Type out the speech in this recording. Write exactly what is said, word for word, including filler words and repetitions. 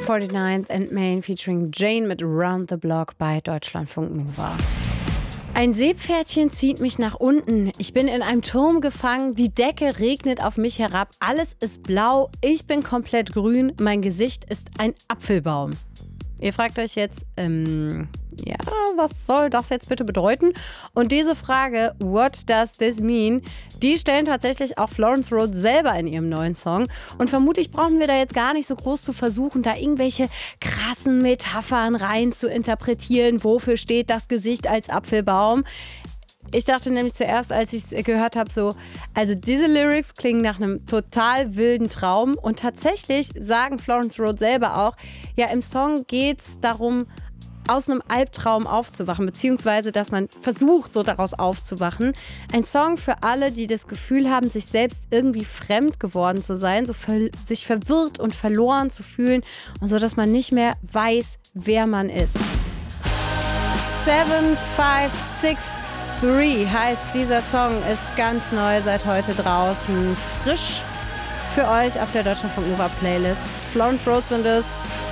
forty-ninth and Main featuring Jane mit Round the Block bei Deutschlandfunk Nova. Ein Seepferdchen zieht mich nach unten. Ich bin in einem Turm gefangen. Die Decke regnet auf mich herab. Alles ist blau. Ich bin komplett grün. Mein Gesicht ist ein Apfelbaum. Ihr fragt euch jetzt, ähm, ja, was soll das jetzt bitte bedeuten? Und diese Frage, what does this mean, die stellen tatsächlich auch Florence Rhodes selber in ihrem neuen Song. Und vermutlich brauchen wir da jetzt gar nicht so groß zu versuchen, da irgendwelche krassen Metaphern rein zu interpretieren. Wofür steht das Gesicht als Apfelbaum? Ich dachte nämlich zuerst, als ich es gehört habe, so, also diese Lyrics klingen nach einem total wilden Traum. Und tatsächlich sagen Florence Rhodes selber auch, ja, im Song geht es darum, aus einem Albtraum aufzuwachen, beziehungsweise, dass man versucht, so daraus aufzuwachen. Ein Song für alle, die das Gefühl haben, sich selbst irgendwie fremd geworden zu sein, so ver- sich verwirrt und verloren zu fühlen und so, dass man nicht mehr weiß, wer man ist. seven five six three heißt dieser Song, ist ganz neu, seit heute draußen, frisch für euch auf der Deutschlandfunk Nova Playlist. Florence Rhodes und es